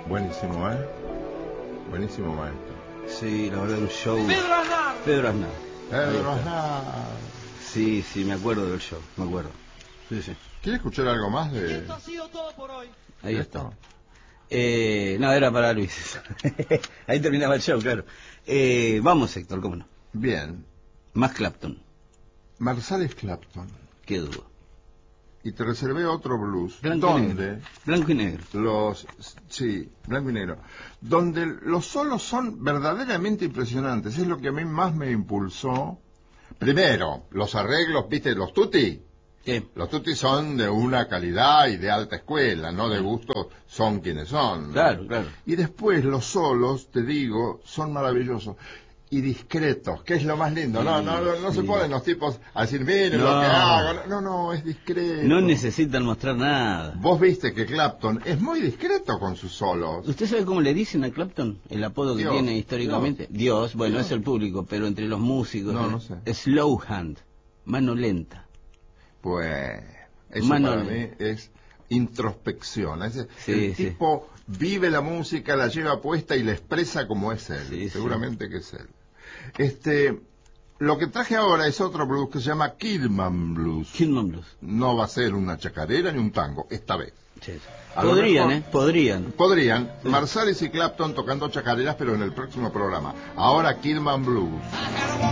Buenísimo, ¿eh? Buenísimo, maestro. Sí, la verdad, un show. Pedro Aznar. Pedro Aznar. Pedro Aznar. Sí, me acuerdo del show, me acuerdo. Sí. ¿Quiere escuchar algo más de...? Esto ha sido todo por hoy. Ahí está. No, era para Luis. Ahí terminaba el show, claro. Vamos, Héctor, cómo no. Bien. Más Clapton, Marsalis Clapton. qué duda. Y te reservé otro blues. Blanco y donde negro. Blanco y negro. Sí, blanco y negro. Donde los solos son verdaderamente impresionantes. Es lo que a mí más me impulsó. Primero, los arreglos, ¿viste? Los tutti. ¿Qué? Los tutti son de una calidad y de alta escuela, no de gusto, son quienes son, ¿no? Claro. Y después los solos, te digo, son maravillosos y discretos, que es lo más lindo. No se ponen los tipos a decir, miren lo que hago. No, es discreto. No necesitan mostrar nada. Vos viste que Clapton es muy discreto con sus solos. ¿Usted sabe cómo le dicen a Clapton? El apodo que Dios, tiene históricamente. Dios, bueno, Dios. es el público, pero entre los músicos. No sé. Slow hand, mano lenta. Pues eso Manuel. para mí es introspección. Sí, el tipo vive la música, la lleva puesta y la expresa como es él. Sí, seguramente que es él. Lo que traje ahora es otro blues que se llama Kidman Blues. Kidman Blues. No va a ser una chacarera ni un tango, esta vez. Sí. A lo Podrían, mejor- Podrían. Podrían. Marsalis y Clapton tocando chacareras, pero en el próximo programa. Ahora Kidman Blues.